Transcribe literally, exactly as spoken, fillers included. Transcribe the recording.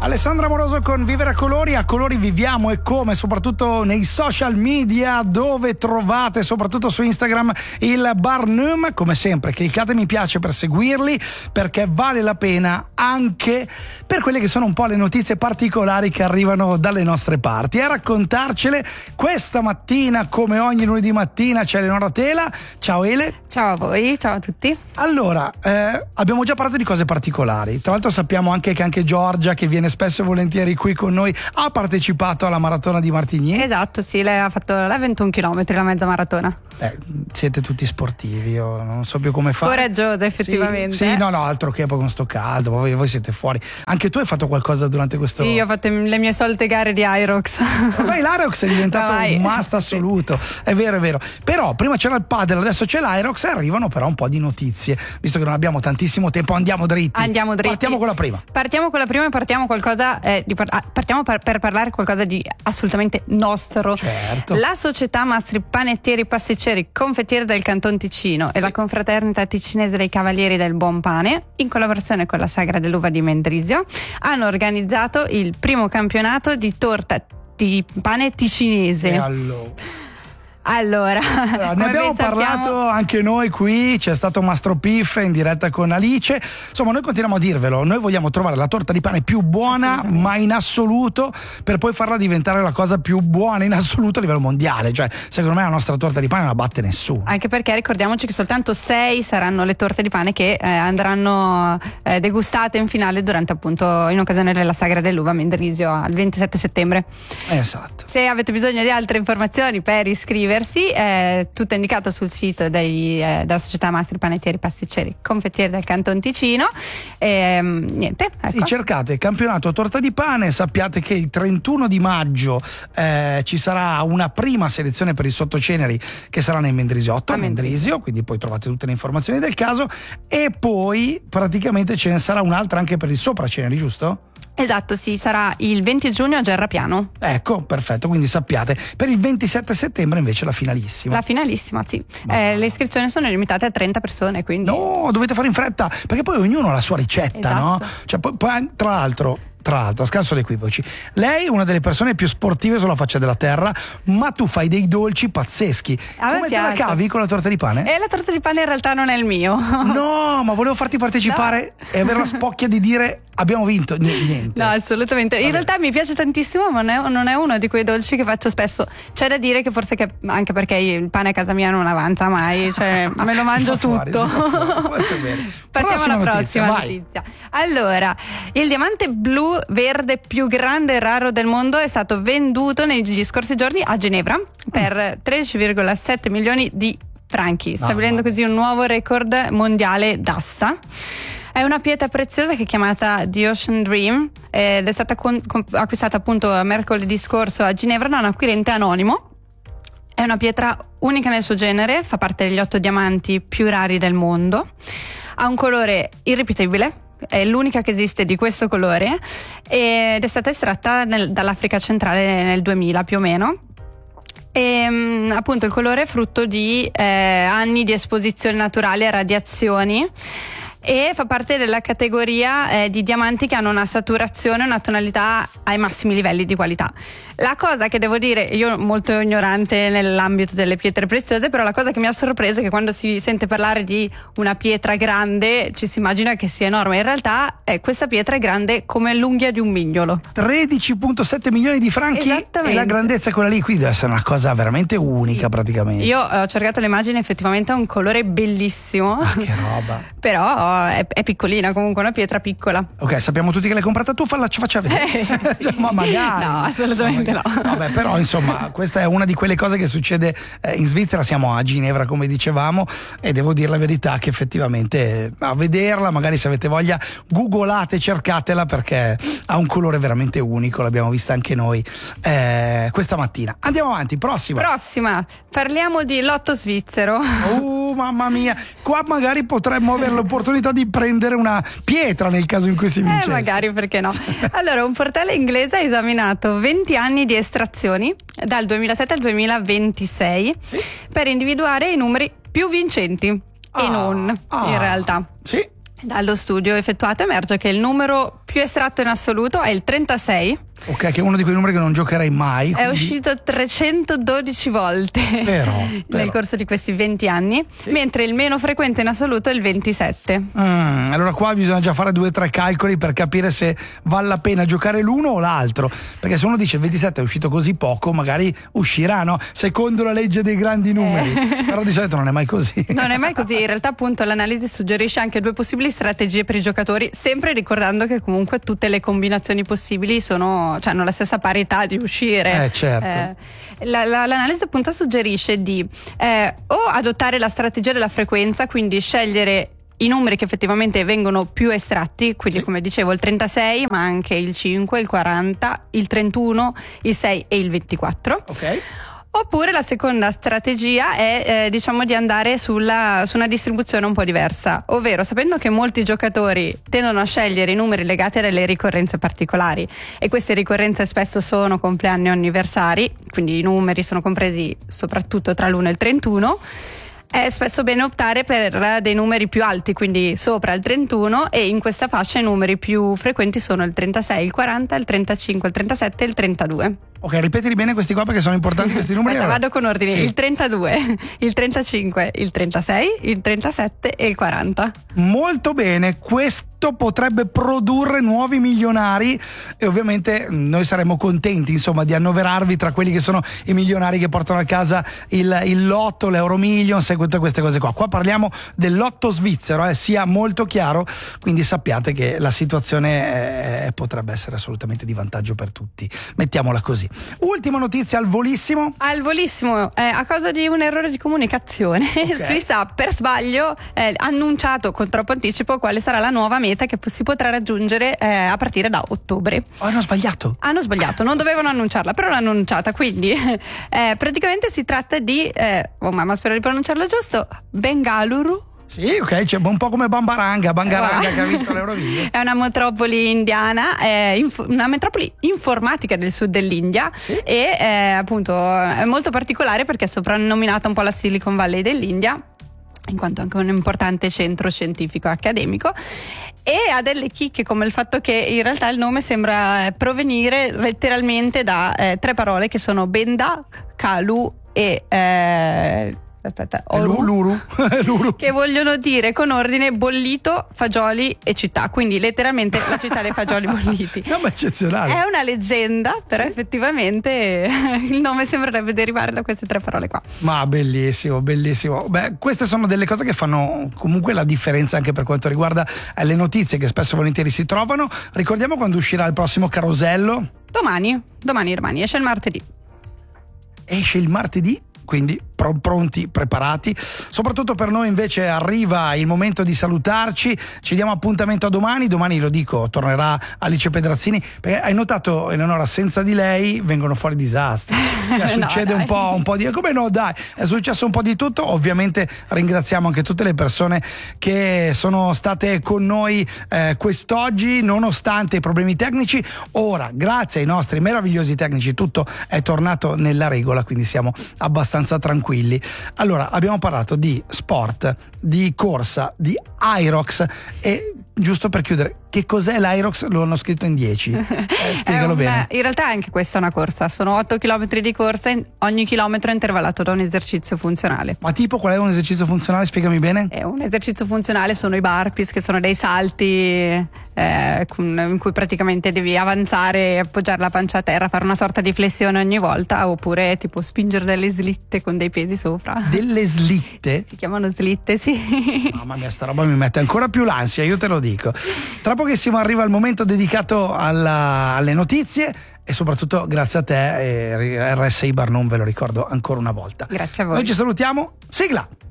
Alessandra Moroso con Vivere a Colori. A colori viviamo e come, soprattutto nei social media, dove trovate soprattutto su Instagram il bar Num. Come sempre cliccate mi piace per seguirli, perché vale la pena anche per quelle che sono un po' le notizie particolari che arrivano dalle nostre parti. A raccontarcele questa mattina, come ogni lunedì mattina, c'è Eleonora Tela. Ciao Ele. Ciao a voi, ciao a tutti. Allora, eh, abbiamo già parlato di cose particolari. Tra l'altro sappiamo anche che anche Giorgia, che viene spesso e volentieri qui con noi, ha partecipato alla maratona di Martigny. Esatto, sì, lei ha fatto la ventuno chilometri, la mezza maratona. Eh, siete tutti sportivi, io non so più come fare. Coraggiosa, effettivamente. Sì, sì, no, no, altro che poi con sto caldo, voi, voi siete fuori. Anche tu hai fatto qualcosa durante questo... Sì, io ho fatto le mie solite gare di Aerox. Ormai l'Aerox è diventato un must assoluto, sì. È vero, è vero. Però prima c'era il padel, adesso c'è l'Aerox e arrivano però un po' di notizie. Visto che non abbiamo tantissimo tempo, andiamo dritti. Andiamo dritti. Partiamo con la prima. Partiamo con la prima e partiamo qualcosa eh, di par- partiamo per, per parlare qualcosa di assolutamente nostro. Certo. La società Mastri Panettieri Pasticceri Confettieri del Canton Ticino e la confraternita ticinese dei Cavalieri del Buon Pane, in collaborazione con la Sagra dell'Uva di Mendrisio, hanno organizzato il primo campionato di torta di pane ticinese. E allora... Allora, allora ne abbiamo parlato sappiamo... anche noi qui, c'è stato Mastro Piff in diretta con Alice. Insomma, noi continuiamo a dirvelo, noi vogliamo trovare la torta di pane più buona, ma in assoluto, per poi farla diventare la cosa più buona in assoluto a livello mondiale. Cioè, secondo me la nostra torta di pane non la batte nessuno. Anche perché ricordiamoci che soltanto sei saranno le torte di pane che eh, andranno eh, degustate in finale durante, appunto, in occasione della Sagra dell'Uva a Mendrisio al ventisette settembre. Esatto. Se avete bisogno di altre informazioni per iscrivervi, è tutto indicato sul sito dei, eh, della società Mastri Panettieri Pasticceri Confettieri del Canton Ticino. E, um, niente, ecco. Sì, cercate campionato torta di pane. Sappiate che il trentuno di maggio eh, ci sarà una prima selezione per i sottoceneri che sarà nel Mendrisiotto a Mendrisio, quindi poi trovate tutte le informazioni del caso, e poi praticamente ce ne sarà un'altra anche per i sopraceneri, giusto? Esatto, sì, sarà il venti giugno a Gerrapiano. Ecco, perfetto, quindi sappiate, per il ventisette settembre invece la finalissima. La finalissima, sì. Eh, le iscrizioni sono limitate a trenta persone, quindi... No, dovete fare in fretta, perché poi ognuno ha la sua ricetta, esatto. No? Cioè, poi, poi, tra l'altro... Tra l'altro, a scanso di equivoci, lei è una delle persone più sportive sulla faccia della terra, ma tu fai dei dolci pazzeschi. Come te la cavi con la torta di pane? E la torta di pane in realtà non è il mio. No, ma volevo farti partecipare no. E avere la spocchia di dire abbiamo vinto. Niente. No, assolutamente. In Vabbè. realtà mi piace tantissimo, ma non è, non è uno di quei dolci che faccio spesso. C'è da dire che forse che, anche perché il pane a casa mia non avanza mai, cioè me lo mangio fuori, tutto. Bene. Partiamo Prossima alla prossima notizia, notizia. Allora, il diamante blu verde più grande e raro del mondo è stato venduto negli scorsi giorni a Ginevra per tredici virgola sette milioni di franchi, stabilendo così un nuovo record mondiale d'asta. È una pietra preziosa che è chiamata The Ocean Dream ed è stata con, con, acquistata appunto mercoledì scorso a Ginevra da un acquirente anonimo. È una pietra unica nel suo genere, fa parte degli otto diamanti più rari del mondo, ha un colore irripetibile, è l'unica che esiste di questo colore ed è stata estratta nel, dall'Africa centrale nel duemila più o meno. E appunto il colore è frutto di eh, anni di esposizione naturale a radiazioni e fa parte della categoria eh, di diamanti che hanno una saturazione e una tonalità ai massimi livelli di qualità. La cosa che devo dire, io molto ignorante nell'ambito delle pietre preziose, però la cosa che mi ha sorpreso è che quando si sente parlare di una pietra grande ci si immagina che sia enorme. In realtà eh, questa pietra è grande come l'unghia di un mignolo. tredici virgola sette milioni di franchi e la grandezza è quella lì, quindi deve essere una cosa veramente unica, sì. Praticamente. Io ho cercato l'immagine, effettivamente ha un colore bellissimo. Ah, che roba. Però è, è piccolina, comunque una pietra piccola. Ok, sappiamo tutti che l'hai comprata tu, falla, ci faccia vedere. Eh, sì. Ma magari. No, assolutamente. No. Vabbè, però insomma questa è una di quelle cose che succede eh, in Svizzera. Siamo a Ginevra, come dicevamo, e devo dire la verità che effettivamente a vederla, magari se avete voglia googolate, cercatela, perché ha un colore veramente unico, l'abbiamo vista anche noi eh, questa mattina. Andiamo avanti, prossima prossima parliamo di lotto svizzero. Oh mamma mia, qua magari potremmo avere l'opportunità di prendere una pietra nel caso in cui si vincesse. Eh, magari, perché no. Allora, un portale inglese ha esaminato venti anni di estrazioni dal duemilasette al duemilaventisei sì. per individuare i numeri più vincenti ah, e non ah, in realtà. Sì. Dallo studio effettuato emerge che il numero più più estratto in assoluto è il trentasei. Ok, che è uno di quei numeri che non giocherei mai. È quindi... uscito trecentododici volte però, nel però. corso di questi venti anni, sì. mentre il meno frequente in assoluto è il ventisette. Mm, allora qua bisogna già fare due o tre calcoli per capire se vale la pena giocare l'uno o l'altro, perché se uno dice il ventisette è uscito così poco, magari uscirà, no? Secondo la legge dei grandi numeri, eh. però di solito non è mai così. Non è mai così, in realtà appunto l'analisi suggerisce anche due possibili strategie per i giocatori, sempre ricordando che comunque tutte le combinazioni possibili sono, cioè hanno la stessa parità di uscire. Eh certo. Eh, la, la, l'analisi appunto suggerisce di eh, o adottare la strategia della frequenza, quindi scegliere i numeri che effettivamente vengono più estratti, quindi sì. come dicevo il trentasei, ma anche il cinque, il quaranta, il trentuno, il sei e il ventiquattro. Ok. Oppure la seconda strategia è eh, diciamo di andare sulla, su una distribuzione un po' diversa, ovvero sapendo che molti giocatori tendono a scegliere i numeri legati a delle ricorrenze particolari e queste ricorrenze spesso sono compleanni o anniversari, quindi i numeri sono compresi soprattutto tra l'uno e il trentuno. È spesso bene optare per dei numeri più alti, quindi sopra il trentuno, e in questa fascia i numeri più frequenti sono il trentasei, il quaranta, il trentacinque, il trentasette e il trentadue. Ok, ripetili bene questi qua perché sono importanti questi numeri. Aspetta, vado con ordine. Sì. Il trentadue, il trentacinque, il trentasei, il trentasette e il quaranta. Molto bene, questo potrebbe produrre nuovi milionari e ovviamente noi saremo contenti insomma di annoverarvi tra quelli che sono i milionari che portano a casa il, il lotto, l'Euro Millions e tutte queste cose qua. Qua parliamo del lotto svizzero, eh, sia molto chiaro, quindi sappiate che la situazione eh, potrebbe essere assolutamente di vantaggio per tutti, mettiamola così. Ultima notizia al volissimo. Al volissimo, eh, a causa di un errore di comunicazione, okay. Swiss ha per sbaglio eh, annunciato con troppo anticipo quale sarà la nuova meta che si potrà raggiungere eh, a partire da ottobre. Oh, hanno sbagliato? Hanno sbagliato, non dovevano annunciarla, però l'hanno annunciata, quindi eh, praticamente si tratta di, eh, oh mamma spero di pronunciarlo giusto, Bengaluru. Sì, ok, c'è un po' come Bambaranga, Bangaranga che ha vinto l'Eurovision. È una metropoli indiana, è inf- una metropoli informatica del sud dell'India, sì. e è, appunto è molto particolare perché è soprannominata un po' la Silicon Valley dell'India, in quanto anche un importante centro scientifico e accademico. E ha delle chicche come il fatto che in realtà il nome sembra provenire letteralmente da eh, tre parole che sono Benda, Kalu e eh, aspetta, Oru, Luru. Luru, che vogliono dire con ordine bollito, fagioli e città, quindi letteralmente la città dei fagioli bolliti. No, ma eccezionale. È una leggenda, però sì. effettivamente il nome sembrerebbe derivare da queste tre parole qua. Ma bellissimo, bellissimo. Beh, queste sono delle cose che fanno comunque la differenza anche per quanto riguarda le notizie che spesso e volentieri si trovano. Ricordiamo quando uscirà il prossimo carosello? Domani, domani, domani, esce il martedì. Esce il martedì? Quindi pr- pronti, preparati. Soprattutto per noi invece arriva il momento di salutarci, ci diamo appuntamento a domani. Domani, lo dico, tornerà Alice Pedrazzini, perché hai notato, Eleonora, senza di lei vengono fuori disastri. Cioè, succede no, un po', un po' di come no dai, è successo un po' di tutto. Ovviamente ringraziamo anche tutte le persone che sono state con noi eh, quest'oggi nonostante i problemi tecnici. Ora, grazie ai nostri meravigliosi tecnici, tutto è tornato nella regola, quindi siamo abbastanza tranquilli. Allora, abbiamo parlato di sport, di corsa, di Irox e giusto per chiudere, che cos'è l'Irox? Lo hanno scritto in dieci. Eh, spiegalo una, bene. In realtà anche questa è una corsa, sono otto chilometri di corsa, ogni chilometro è intervallato da un esercizio funzionale. Ma tipo qual è un esercizio funzionale? Spiegami bene. È un esercizio funzionale, sono i burpees, che sono dei salti eh, in cui praticamente devi avanzare, appoggiare la pancia a terra, fare una sorta di flessione ogni volta, oppure tipo spingere delle slitte con dei pesi sopra. Delle slitte? Si chiamano slitte, sì. Mamma mia, sta roba mi mette ancora più l'ansia, io te lo dico. Tra pochissimo arriva il momento dedicato alla, alle notizie e soprattutto grazie a te, eh, R S I Bar, non ve lo ricordo ancora una volta. Grazie a voi. Noi ci salutiamo, sigla!